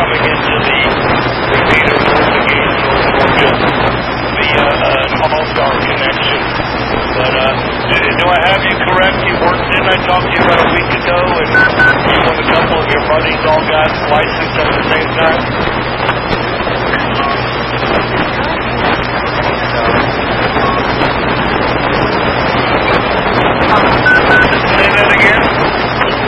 coming into the Peter Georgia via an all-star connection. But do I have you correct? You worked in. I talked to you about a week ago, and you and a couple of your buddies all got licensed at the same time?